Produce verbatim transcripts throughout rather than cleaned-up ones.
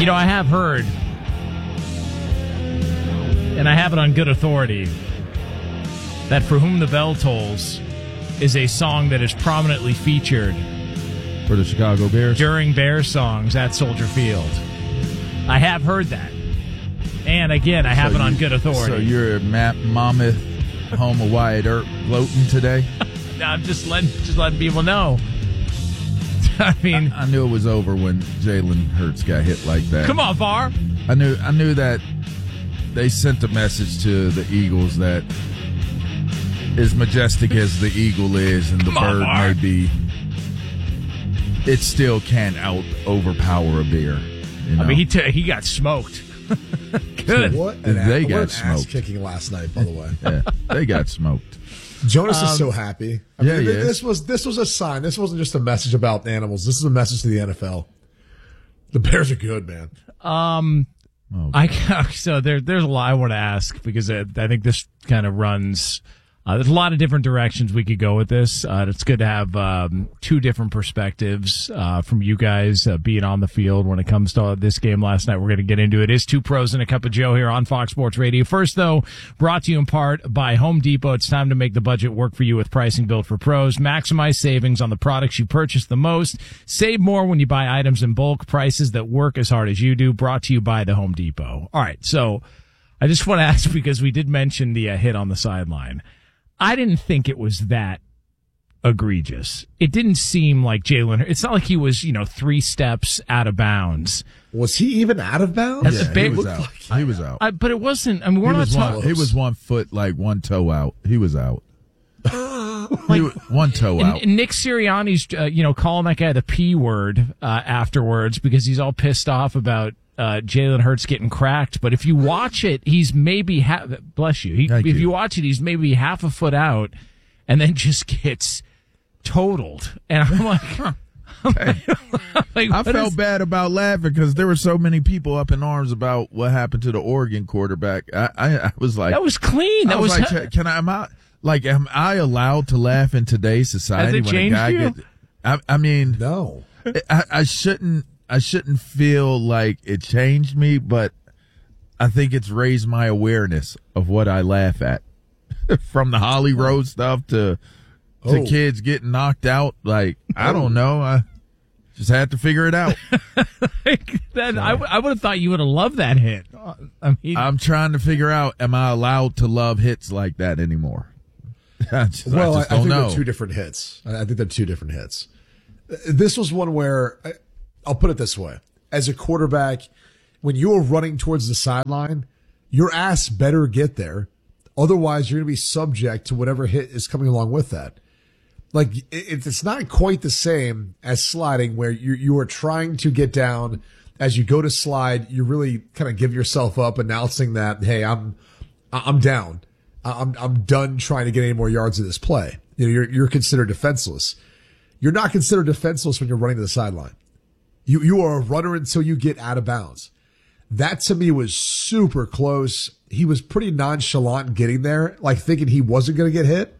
You know, I have heard, and I have it on good authority, that For Whom the Bell Tolls is a song that is prominently featured for the Chicago Bears during Bears songs at Soldier Field. I have heard that. And again, I have so it on you, good authority. So you're at Ma- Monmouth, home of Wyatt Earp, gloating today? No, I'm just letting, just letting people know. I mean, I, I knew it was over when Jalen Hurts got hit like that. Come on, Var. I knew I knew that they sent a message to the Eagles that as majestic as the eagle is and the Come on, bird Var. may be, it still can't out overpower a beer. You know? I mean, he t- he got smoked. Good. What an, They what got an smoked. ass kicking last night, by the way. Yeah, they got smoked. Jonas Um, is so happy. I yeah, mean, he this is. was this was a sign. This wasn't just a message about animals. This is a message to the N F L. The Bears are good, man. Um, Oh, I so there there's a lot I want to ask because I, I think this kind of runs. Uh, there's a lot of different directions we could go with this. Uh, it's good to have um, two different perspectives uh, from you guys uh, being on the field when it comes to this game last night. We're going to get into it. It's Two Pros and a Cup of Joe here on Fox Sports Radio. First, though, brought to you in part by Home Depot. It's time to make the budget work for you with pricing built for pros. Maximize savings on the products you purchase the most. Save more when you buy items in bulk. Prices that work as hard as you do. Brought to you by the Home Depot. All right, so I just want to ask because we did mention the uh, hit on the sideline. I didn't think it was that egregious. It didn't seem like Jalen. It's not like he was, you know, three steps out of bounds. Was he even out of bounds? As a yeah, big- he was looked out. like- he was out. I, but it wasn't. I mean, we're he, not was talking. one, he was one foot, like one toe out. He was out. Like, He was one toe and, out. and Nick Sirianni's, uh, you know, calling that guy the P word uh, afterwards because he's all pissed off about uh, Jalen Hurts getting cracked. But if you watch it, he's maybe half. Bless you. He, Thank if you. you watch it, he's maybe half a foot out, and then just gets totaled. And I'm like, like I what felt is- bad about laughing because there were so many people up in arms about what happened to the Oregon quarterback. I, I, I was like, That was clean. That I was, was, like, can I? Am I like? Am I allowed to laugh in today's society Has it when a changed guy you? gets? I, I mean, No. I, I shouldn't. I shouldn't feel like it changed me, but I think it's raised my awareness of what I laugh at, from the Holly Road stuff to to Oh. kids getting knocked out. Like I don't know. I just had to figure it out. like, that, I, I would have thought you would have loved that hit. I mean, I'm trying to figure out: am I allowed to love hits like that anymore? I just, Well, I I, just I don't think know. they're two different hits. I I think they're two different hits. This was one where I, I'll put it this way: as a quarterback, when you are running towards the sideline, your ass better get there. Otherwise, you're going to be subject to whatever hit is coming along with that. Like it, it's not quite the same as sliding, where you you are trying to get down. As you go to slide, you really kind of give yourself up, announcing that, hey, I'm I'm down. I'm I'm done trying to get any more yards of this play. You know, you're you're considered defenseless. You're not considered defenseless when you're running to the sideline. You you are a runner until you get out of bounds. That to me was super close. He was pretty nonchalant getting there, like thinking he wasn't going to get hit.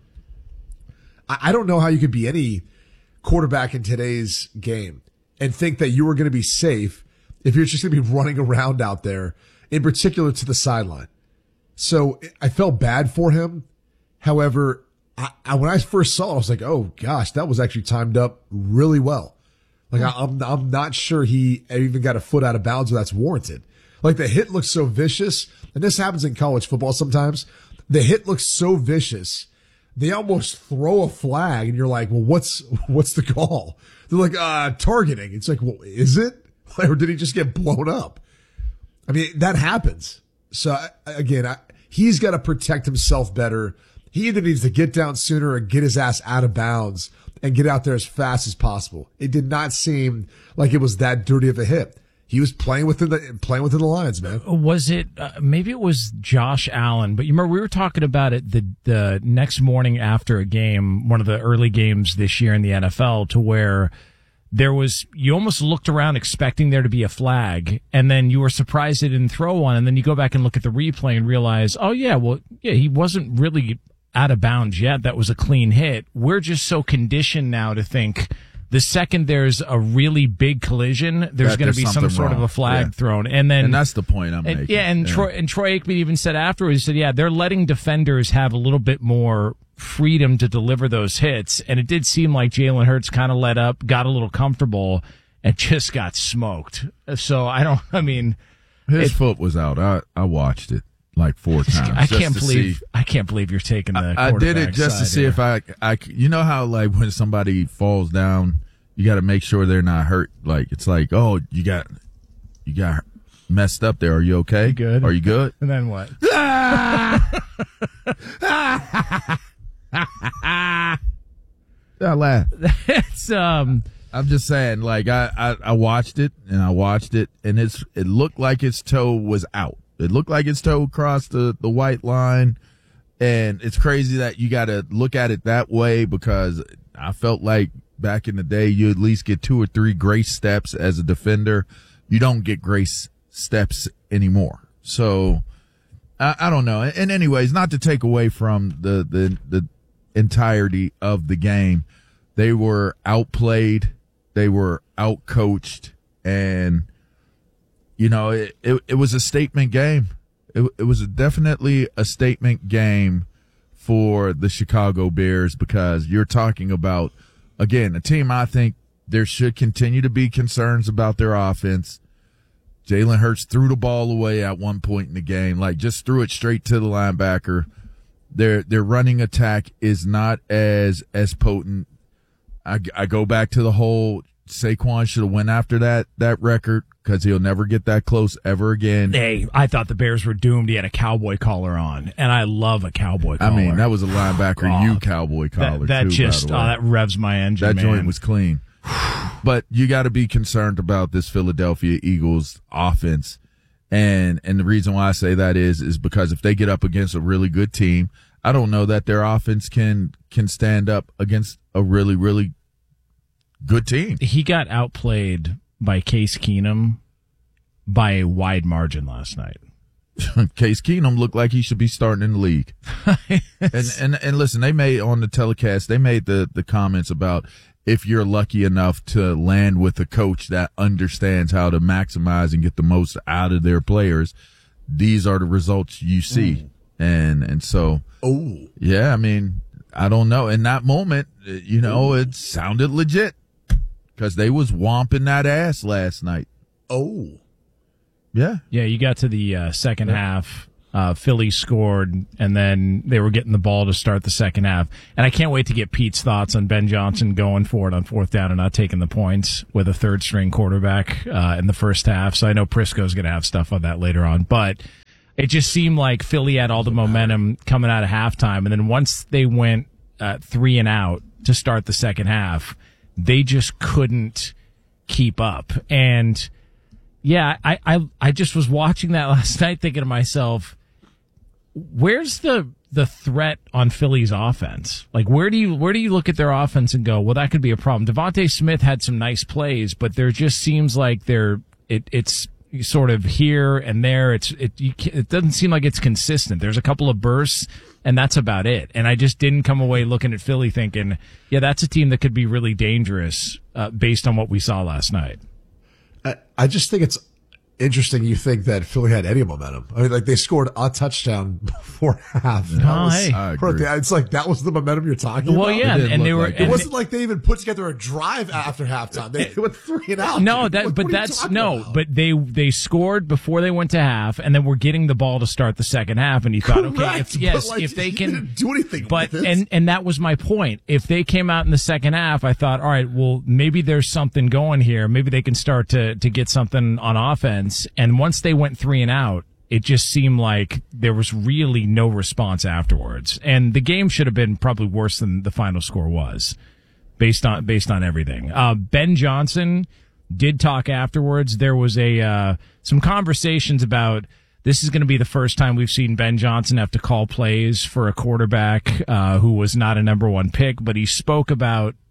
I, I don't know how you could be any quarterback in today's game and think that you were going to be safe if you're just going to be running around out there, in particular to the sideline. So I felt bad for him. However, I, I, when I first saw it, I was like, oh gosh, that was actually timed up really well. Like I, I'm, I'm not sure he even got a foot out of bounds where that's warranted. Like the hit looks so vicious, and this happens in college football sometimes. The hit looks so vicious, they almost throw a flag, and you're like, well, what's what's the call? They're like, uh, targeting. It's like, well, is it? Or did he just get blown up? I mean, that happens. So again, I, he's got to protect himself better. He either needs to get down sooner or get his ass out of bounds and get out there as fast as possible. It did not seem like it was that dirty of a hit. He was playing within the playing within the lines, man. was it uh, maybe it was Josh Allen, but you remember we were talking about it the the next morning after a game, one of the early games this year in the N F L, to where there was, you almost looked around expecting there to be a flag, and then you were surprised they didn't throw one, and then you go back and look at the replay and realize, oh yeah, well, yeah, he wasn't really out of bounds yet. That was a clean hit. We're just so conditioned now to think the second there's a really big collision, there's That going to there's be some something sort of wrong. a flag Yeah. thrown. And then, And that's the point I'm and, making. yeah, and Troy and Troy Aikman even said afterwards, he said, yeah, they're letting defenders have a little bit more freedom to deliver those hits. And it did seem like Jalen Hurts kind of let up, got a little comfortable, and just got smoked. So I don't, I mean, His it- foot was out. I, I watched it like four times. I just can't to believe, see. I can't believe you're taking the I did it quarterback just to side see here. if I, I, c- you know how like when somebody falls down, you got to make sure they're not hurt. Like it's like, oh, you got, you got messed up there. Are you okay? You good? Are you good? And then what? I laugh. It's, um, I'm just saying, like I, I, I watched it and I watched it, and it's it looked like its toe was out. It looked like its toe crossed the, the white line, and it's crazy that you got to look at it that way because I felt like back in the day you at least get two or three grace steps as a defender. You don't get grace steps anymore. So I, I don't know. And anyways, not to take away from the the the entirety of the game, they were outplayed. They were outcoached, and you know it, it. It was a statement game. It, it was a, definitely a statement game for the Chicago Bears because you're talking about again a team. I think there should continue to be concerns about their offense. Jalen Hurts threw the ball away at one point in the game, like just threw it straight to the linebacker. Their their running attack is not as as potent. I, I go back to the whole Saquon should have went after that that record because he'll never get that close ever again. Hey, I thought the Bears were doomed. He had a cowboy collar on, and I love a cowboy collar. I mean, that was a linebacker Oh, U cowboy collar that, that too. just by the oh, way. that revs my engine. that man. joint was clean. But you got to be concerned about this Philadelphia Eagles offense, and and the reason why I say that is is because if they get up against a really good team, I don't know that their offense can can stand up against a really really good team. He got outplayed by Case Keenum by a wide margin last night. Case Keenum looked like he should be starting in the league. and, and and listen, they made on the telecast, they made the, the comments about if you're lucky enough to land with a coach that understands how to maximize and get the most out of their players, these are the results you see. Mm. And and so, Oh, yeah, I mean, I don't know. In that moment, you know, it sounded legit because they was womping that ass last night. oh. Yeah. Yeah, you got to the uh, second half. Uh, Philly scored, and then they were getting the ball to start the second half. And I can't wait to get Pete's thoughts on Ben Johnson going for it on fourth down and not taking the points with a third-string quarterback uh, in the first half. So I know Prisco's going to have stuff on that later on. But it just seemed like Philly had all the momentum coming out of halftime. And then once they went uh, three and out to start the second half, they just couldn't keep up. And yeah, I, I I just was watching that last night thinking to myself, where's the the threat on Philly's offense? Like, where do you where do you look at their offense and go, well, that could be a problem? Devontae Smith had some nice plays, but there just seems like they're it it's sort of here and there. It's it you can't, it doesn't seem like it's consistent. There's a couple of bursts, and that's about it. And I just didn't come away looking at Philly thinking, yeah, that's a team that could be really dangerous uh, based on what we saw last night. I, I just think it's interesting you think that Philly had any momentum. I mean, like, they scored a touchtouchdown before half. That Oh, was- hey. I agree. It's like, that was the momentum you're talking Well, about? yeah, It didn't and look they were. like It and wasn't like they even put together a drive after halftime. They went three and out. No, What- that what but are you that's talking no, about? but they they scored before they went to half, and then were getting the ball to start the second half, and you thought, okay, Correct, if yes, but, like, if they you can didn't do anything but with it. and and that was my point. If they came out in the second half, I thought, all right, well, maybe there's something going here. Maybe they can start to to get something on offense. And once they went three and out, it just seemed like there was really no response afterwards, and the game should have been probably worse than the final score was, based on based on everything. Uh, Ben Johnson did talk afterwards. There was a uh, some conversations about this is going to be the first time we've seen Ben Johnson have to call plays for a quarterback uh, who was not a number one pick, but he spoke about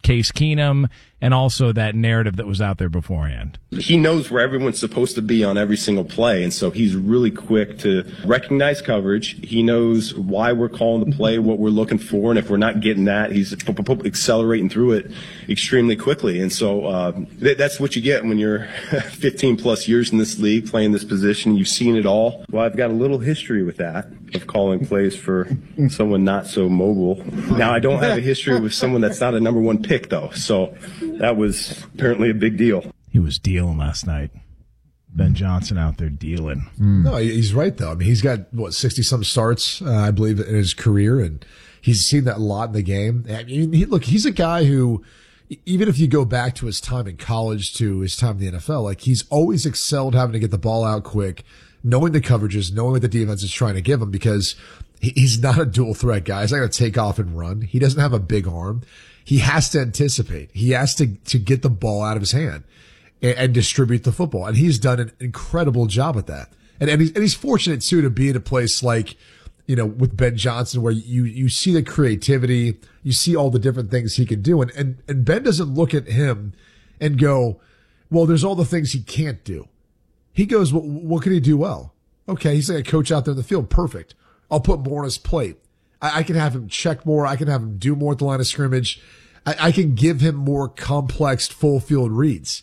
Case Keenum and also that narrative that was out there beforehand. He knows where everyone's supposed to be on every single play, and so he's really quick to recognize coverage. He knows why we're calling the play, what we're looking for, and if we're not getting that, he's accelerating through it extremely quickly. And so uh, th- that's what you get when you're fifteen plus years in this league, playing this position. You've seen it all. Well, I've got a little history with that, of calling plays for someone not so mobile. Now, I don't have a history with someone that's not a number one pick, though, so that was apparently a big deal. He was dealing last night. Ben Johnson out there dealing. Mm. No, he's right, though. I mean, he's got, what, sixty-some starts, uh, I believe, in his career, and he's seen that a lot in the game. I mean, he, look, he's a guy who, even if you go back to his time in college to his time in the N F L, like, he's always excelled having to get the ball out quick, knowing the coverages, knowing what the defense is trying to give him, because he's not a dual threat guy. He's not going to take off and run. He doesn't have a big arm. He has to anticipate. He has to, to get the ball out of his hand and, and distribute the football. And he's done an incredible job at that. And, and he's, and he's fortunate too to be in a place like, you know, with Ben Johnson, where you, you see the creativity, you see all the different things he can do. And, and, and Ben doesn't look at him and go, well, there's all the things he can't do. He goes, well, what can he do well? Okay. He's like a coach out there in the field. Perfect. I'll put more on his plate. I, I can have him check more. I can have him do more at the line of scrimmage. I, I can give him more complex full field reads.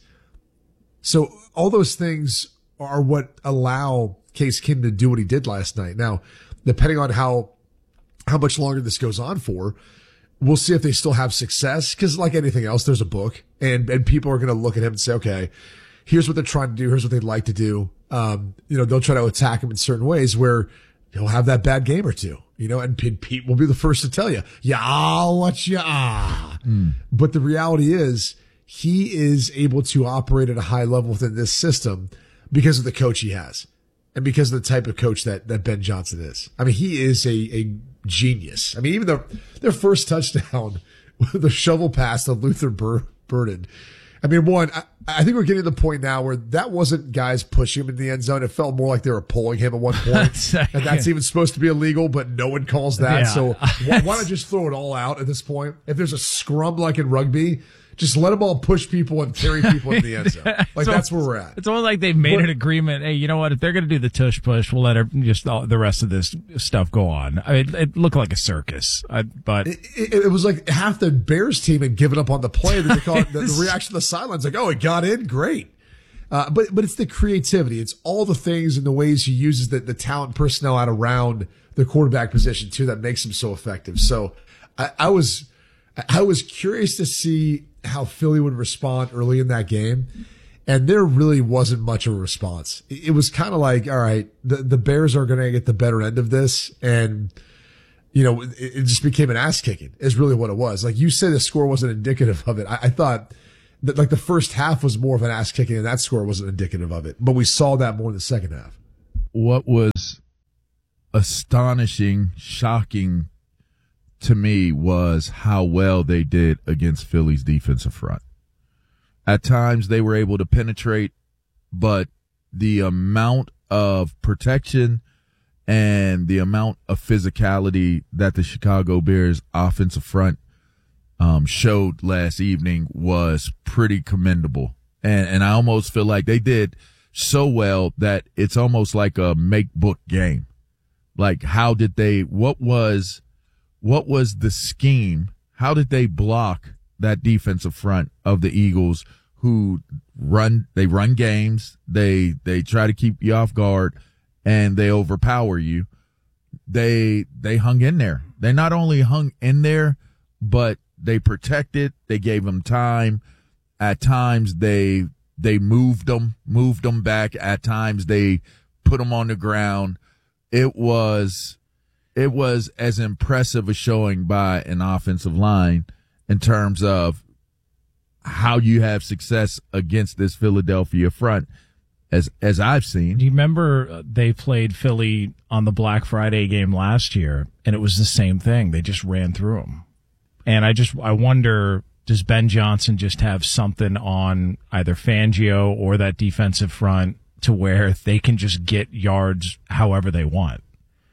So all those things are what allow Case Keenum to do what he did last night. Now, depending on how, how much longer this goes on for, we'll see if they still have success. Cause like anything else, there's a book and, and people are going to look at him and say, okay, here's what they're trying to do. Here's what they'd like to do. Um, you know, they'll try to attack him in certain ways where he'll have that bad game or two, you know, and Pete will be the first to tell you, yeah, I'll watch you. Ah. Mm. But the reality is he is able to operate at a high level within this system because of the coach he has and because of the type of coach that, that Ben Johnson is. I mean, he is a, a genius. I mean, even their, their first touchdown, the shovel pass to Luther Bur- Burden. I mean, one, I, I think we're getting to the point now where that wasn't guys pushing him into the end zone. It felt more like they were pulling him at one point. And that's even supposed to be illegal, but no one calls that. Yeah. So why, why not just throw it all out at this point? If there's a scrum like in rugby, just let them all push people and carry people in the end zone. Like, so that's where we're at. It's almost like they've made but, an agreement. Hey, you know what? If they're going to do the tush push, we'll let her, just all, the rest of this stuff go on. I mean, it looked like a circus, I, but it, it, it was like half the Bears team had given up on the play. They call it, the, the reaction to the sidelines, like, oh, it got in, great. Uh, but but it's the creativity. It's all the things and the ways he uses the, the talent personnel out around the quarterback position too that makes him so effective. So I, I was I was curious to see how Philly would respond early in that game. And there really wasn't much of a response. It, it was kind of like, all right, the, the Bears are going to get the better end of this. And, you know, it, it just became an ass kicking is really what it was. Like you said, the score wasn't indicative of it. I, I thought that like the first half was more of an ass kicking and that score wasn't indicative of it. But we saw that more in the second half. What was astonishing, shocking to me was how well they did against Philly's defensive front. At times they were able to penetrate, but the amount of protection and the amount of physicality that the Chicago Bears offensive front um, showed last evening was pretty commendable. And, and I almost feel like they did so well that it's almost like a make book game. Like how did they, what was, What was the scheme? How did they block that defensive front of the Eagles who run, they run games, they, they try to keep you off guard and they overpower you. They, they hung in there. They not only hung in there, but they protected, they gave them time. At times they, they moved them, moved them back. At times they put them on the ground. It was, It was as impressive a showing by an offensive line in terms of how you have success against this Philadelphia front as as I've seen. Do you remember they played Philly on the Black Friday game last year, and it was the same thing. They just ran through them. And I just I wonder, does Ben Johnson just have something on either Fangio or that defensive front to where they can just get yards however they want?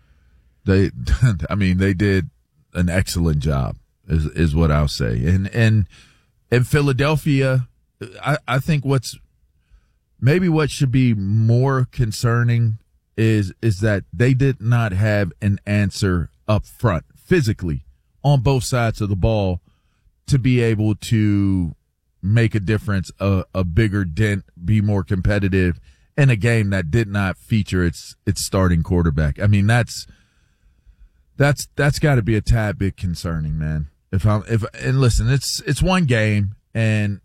They, I mean, they did an excellent job, is is what I'll say. And and in Philadelphia, I, I think what's maybe what should be more concerning is is that they did not have an answer up front physically on both sides of the ball to be able to make a difference, a, a bigger dent, be more competitive in a game that did not feature its its starting quarterback. I mean, that's that's that's got to be a tad bit concerning, man. If I'm if and listen, it's it's one game, and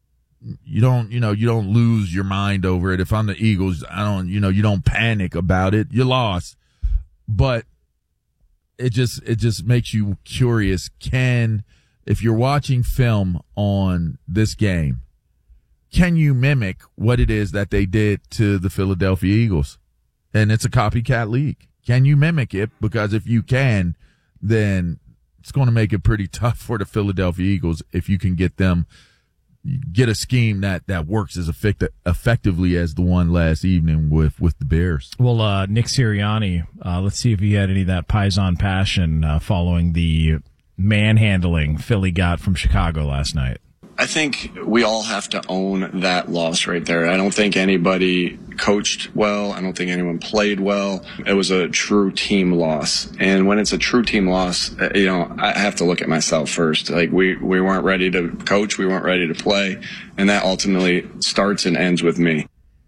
you don't you know you don't lose your mind over it. If I'm the Eagles, I don't you know you don't panic about it. You lost, but it just it just makes you curious. Can if you're watching film on this game, can you mimic what it is that they did to the Philadelphia Eagles? And it's a copycat league. Can you mimic it? Because if you can, then it's going to make it pretty tough for the Philadelphia Eagles if you can get them, get a scheme that, that works as effect- effectively as the one last evening with, with the Bears. Well, uh, Nick Sirianni, uh, let's see if he had any of that Paisan passion uh, following the manhandling Philly got from Chicago last night. I think we all have to own that loss right there. I don't think anybody coached well. I don't think anyone played well. It was a true team loss. And when it's a true team loss, you know, I have to look at myself first. Like we, we weren't ready to coach. We weren't ready to play. And that ultimately starts and ends with me.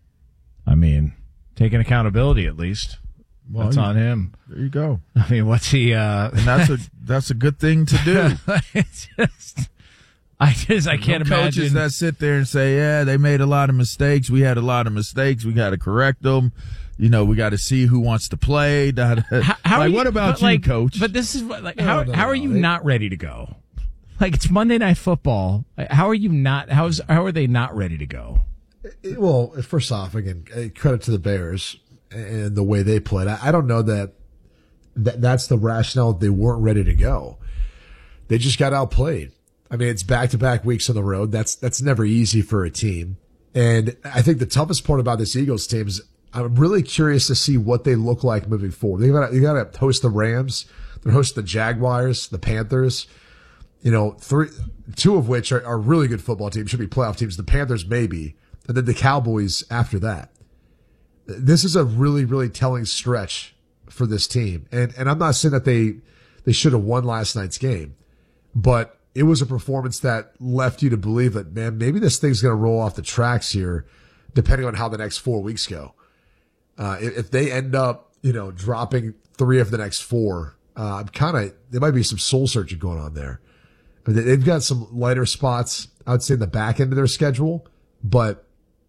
I mean, taking accountability at least. Well, that's you, on him. There you go. I mean, what's he, uh, and that's a, that's a good thing to do. It's just, I just, I can't no imagine. Coaches that sit there and say, yeah, they made a lot of mistakes. We had a lot of mistakes. We got to correct them. You know, we got to see who wants to play. How, how like, you, what about you, like, Coach? But this is what, like, No, how, no, how no, are you they, not ready to go? Like, it's Monday Night Football. How are you not, how's, how are they not ready to go? It, well, first off, again, credit to the Bears and the way they played. I, I don't know that, that that's the rationale. They weren't ready to go. They just got outplayed. I mean, it's back-to-back weeks on the road. That's that's never easy for a team. And I think the toughest part about this Eagles team is I'm really curious to see what they look like moving forward. They got you got to host the Rams. They're hosting the Jaguars, the Panthers. You know, three, two of which are, are really good football teams, should be playoff teams. The Panthers maybe, and then the Cowboys after that. This is a really, really telling stretch for this team. And and I'm not saying that they they should have won last night's game, but it was a performance that left you to believe that, man, maybe this thing's going to roll off the tracks here, depending on how the next four weeks go. Uh, if, if they end up, you know, dropping three of the next four, uh, I'm kind of, there might be some soul searching going on there. I mean, they've got some lighter spots, I would say, in the back end of their schedule, but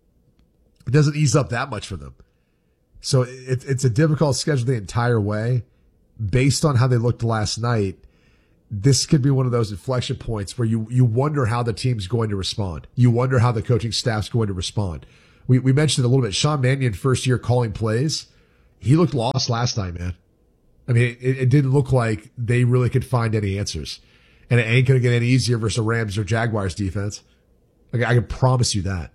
it doesn't ease up that much for them. So it, it's a difficult schedule the entire way. Based on how they looked last night, this could be one of those inflection points where you, you wonder how the team's going to respond. You wonder how the coaching staff's going to respond. We, we mentioned it a little bit. Sean Mannion, first year calling plays, he looked lost last time, man. I mean, it, it didn't look like they really could find any answers. And it ain't going to get any easier versus a Rams or Jaguars defense. Like, I can promise you that.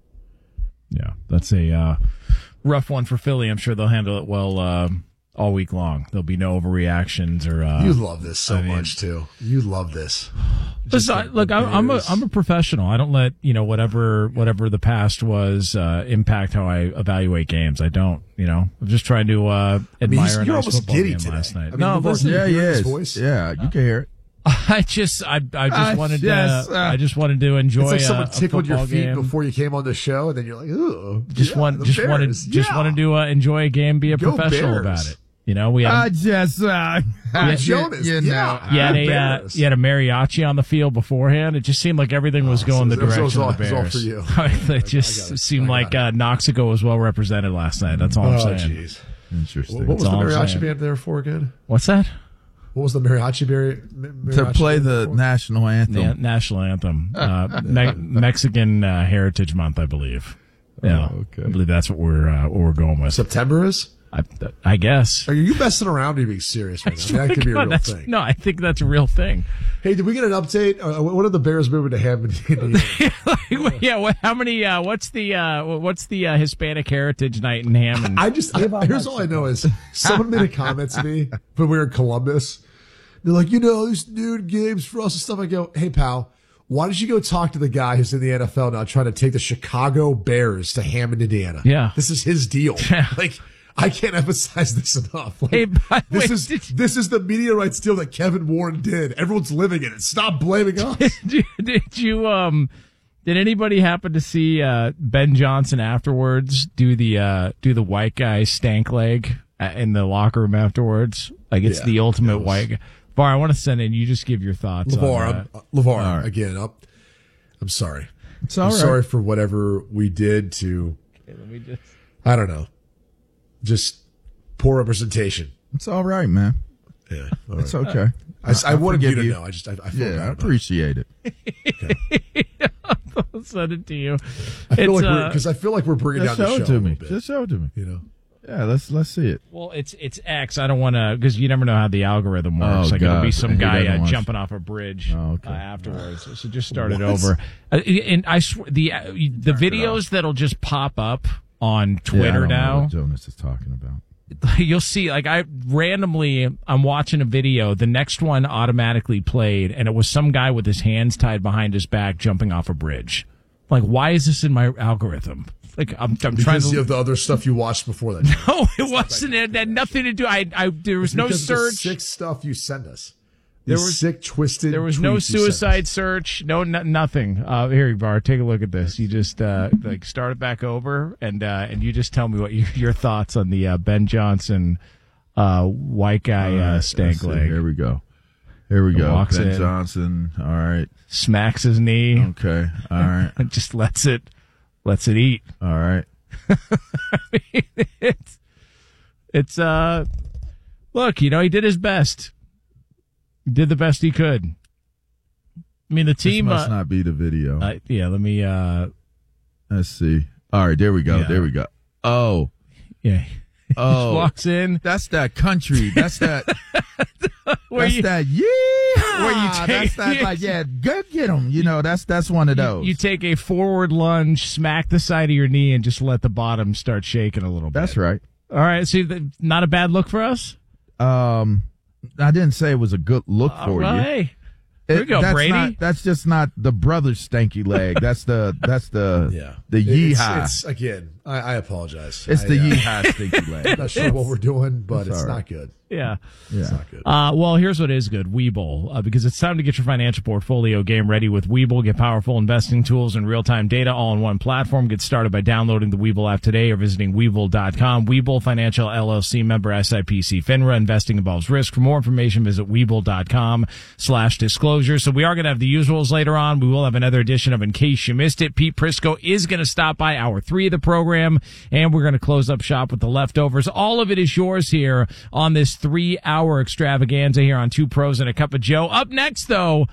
Yeah, that's a uh, rough one for Philly. I'm sure they'll handle it well uh, all week long. There'll be no overreactions or. Uh, you love this so I mean, much too. You love this. Listen, look, I'm, I'm a I'm a professional. I don't let you know whatever whatever the past was uh, impact how I evaluate games. I don't. You know, I'm just trying to uh, admire I mean, a you're nice almost football giddy game today. last night. I mean, no, you've listen, yeah, heard his yes. voice? Yeah, you can hear it. I just I I just Uh, wanted yes, to uh, I just wanted to enjoy It's like a, someone a tickled your football feet game. before you came on the show, and then you're like, "Ooh, Just yeah, want the just wanted Bears. just yeah. wanted to uh, enjoy a game, be a Go professional Bears. about it. You know, we had I just, uh, Yeah, you, Jonas, you know, yeah. you had the a uh, Bears. you had a mariachi on the field beforehand. It just seemed like everything was Oh, going so the it was- it direction was of the all- it Bears. was all for you. It just I got it. seemed I like got uh, Noxico was well represented last night. That's all I'm Oh, saying. jeez. Interesting. What was the all I'm mariachi saying. band there for again? What's that? What was the mariachi band? to play the for? national anthem. The national anthem, uh, Me- Mexican uh, Heritage Month, I believe. Yeah, Oh, okay. I believe that's what we're uh, what we're going with. September is? I, I guess. Are you messing around or are you being serious right now? I mean, that could be a God, real that's- thing. No, I think that's a real thing. Hey, did we get an update? Uh, what are the Bears moving to Hammond? Like, yeah, what, how many? Uh, what's the uh, what's the uh, Hispanic Heritage Night in Hammond? I just, I, here's all I know is someone made a comment to me when we were in Columbus. They're like, you know, these nude games for us and stuff. I go, hey, pal, Why don't you go talk to the guy who's in the N F L now trying to take the Chicago Bears to Hammond, Indiana? Yeah. This is his deal. Yeah. Like, I can't emphasize this enough. Like, Hey, by the this way, is did you- this is the media rights deal that Kevin Warren did. Everyone's living in it. Stop blaming us. did, you, did you um did anybody happen to see uh Ben Johnson afterwards do the uh do the white guy stank leg uh, in the locker room afterwards? Like it's Yeah, the ultimate it was- white guy. Var, I want to send in. You just give your thoughts. LeVar, on I'm, that. uh, LeVar, right. again, I'm, I'm sorry. It's all I'm right. sorry for whatever we did to, Okay, let me just. I don't know, just poor representation. It's all right, man. Yeah, all It's right. okay. I, I, wanted you forgive to you. know. I just, I, I feel Yeah, bad I about it. appreciate it. I'll send it to you. I feel It's, like we're uh, because I feel like we're bringing Just down show the it show a to me. little bit. Just show it to me. You know, Yeah, let's let's see it. Well, it's it's X. I don't want to because you never know how the algorithm works. Oh, like it'll be God. some He guy doesn't uh, watch. jumping off a bridge Oh, okay. uh, afterwards. So just start it What? over. Uh, and I swear the uh, the videos that'll just pop up on Yeah, I Twitter don't know now. what Jonas is talking about. You'll see, like I randomly, I'm watching a video. The next one automatically played, and it was some guy with his hands tied behind his back jumping off a bridge. Like, why is this in my algorithm? Like, I'm, I'm trying because to. of the other stuff you watched before that. No, it wasn't. It had nothing to do. I, I there was no Because of the search. sick stuff you send us. There These was- sick, twisted. There was no tweets you send us. suicide search. No, no nothing. Uh, here, you are. Take a look at this. You just uh, like start it back over, and uh, and you just tell me what you, your thoughts on the uh, Ben Johnson uh, white guy All uh, right, stank let's see. leg. Here we go. Here we go. Walks Ben in. Johnson. All right. Smacks his knee. Okay. All right. And just lets it lets it eat. All right. it's it's uh look, you know, he did his best. He did the best he could. I mean, the This team must uh, not be the video. uh, yeah, let me uh Let's see. All right. There we go. Yeah. There we go. Oh. yeah. He just Oh. walks in That's that country. That's that. where that's you, that. Yeah. Where you take- That's that. Like yeah. Good. Get him. You know. That's that's one of those. you take a forward lunge, smack the side of your knee, and just let the bottom start shaking a little bit. that's right. All right, see, th- not a bad look for us. Um, I didn't say it was a good look All for right. you. Hey, here we go, that's Brady. Not, that's just not the brother's stanky leg. That's the that's the Yeah. the It's, yeehaw. it's again. I, I apologize. It's I, the uh, yeehaw stinky leg. I'm not sure what we're doing, but It's it's all right. not good. Yeah. It's Yeah. not good. Uh, well, here's what is good. Webull, uh, because it's time to get your financial portfolio game ready with Webull. Get powerful investing tools and real-time data all in one platform. Get started by downloading the Webull app today or visiting Webull dot com. Webull Financial L L C member S I P C FINRA. Investing involves risk. For more information, visit Webull dot com slash disclosure. So we are going to have the usuals later on. We will have another edition of In Case You Missed It. Pete Prisco is going to stop by hour three of the program, and we're going to close up shop with the leftovers. All of it is yours here on this three-hour extravaganza here on Two Pros and a Cup of Joe. Up next, though,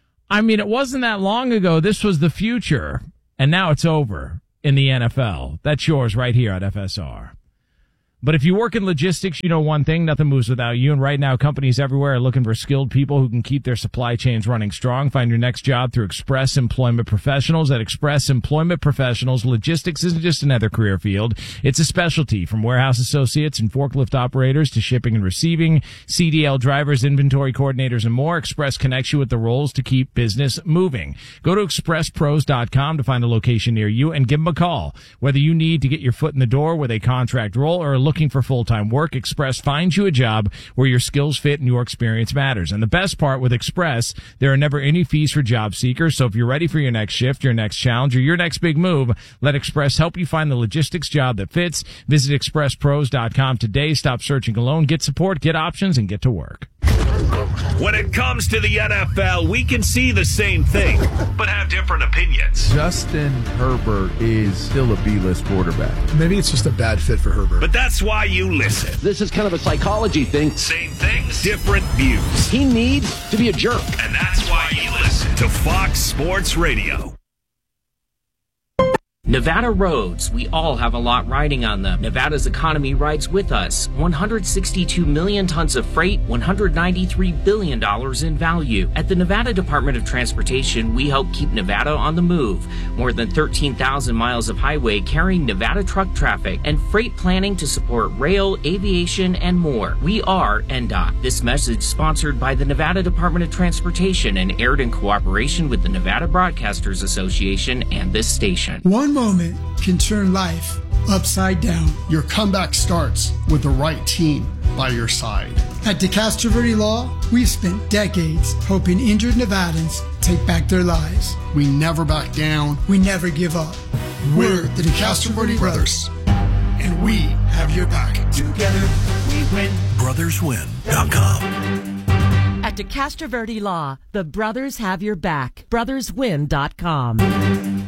I mean, it wasn't that long ago. This was the future, and now it's over in the N F L. That's yours right here at F S R. But if you work in logistics, you know one thing, nothing moves without you. And right now, companies everywhere are looking for skilled people who can keep their supply chains running strong. Find your next job through Express Employment Professionals. At Express Employment Professionals, logistics isn't just another career field. It's a specialty, from warehouse associates and forklift operators to shipping and receiving, C D L drivers, inventory coordinators, and more. Express connects you with the roles to keep business moving. Go to express pros dot com to find a location near you and give them a call. Whether you need to get your foot in the door with a contract role or looking for full-time work, Express finds you a job where your skills fit and your experience matters. And the best part with Express, there are never any fees for job seekers. So if you're ready for your next shift, your next challenge, or your next big move, let Express help you find the logistics job that fits. Visit express pros dot com today. Stop searching alone. Get support, get options, and get to work. When it comes to the N F L, we can see the same thing, but have different opinions. Justin Herbert is still a B-list quarterback. Maybe it's just a bad fit for Herbert. But that's why you listen. This is kind of a psychology thing. Same things, different views. He needs to be a jerk. And that's why you listen to Fox Sports Radio. Nevada roads, we all have a lot riding on them. Nevada's economy rides with us. one hundred sixty-two million tons of freight, one hundred ninety-three billion dollars in value. At the Nevada Department of Transportation, we help keep Nevada on the move. More than thirteen thousand miles of highway carrying Nevada truck traffic and freight planning to support rail, aviation, and more. We are N D O T. This message sponsored by the Nevada Department of Transportation and aired in cooperation with the Nevada Broadcasters Association and this station. One moment can turn life upside down. Your comeback starts with the right team by your side. At DeCastro Verde Law, we've spent decades helping injured Nevadans take back their lives. We never back down. We never give up. We're the DeCastro Verde Brothers, and we have your back. Together we win. brothers win dot com. At DeCastro Verde Law, the brothers have your back. brothers win dot com.